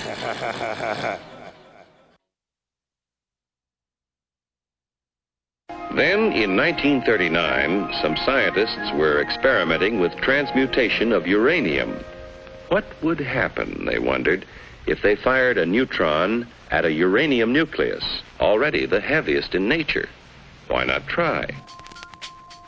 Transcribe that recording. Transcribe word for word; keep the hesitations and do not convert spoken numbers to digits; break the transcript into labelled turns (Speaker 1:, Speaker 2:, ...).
Speaker 1: Then, in nineteen thirty-nine, some scientists were experimenting with transmutation of uranium. What would happen, they wondered, if they fired a neutron at a uranium nucleus, already the heaviest in nature? Why not try?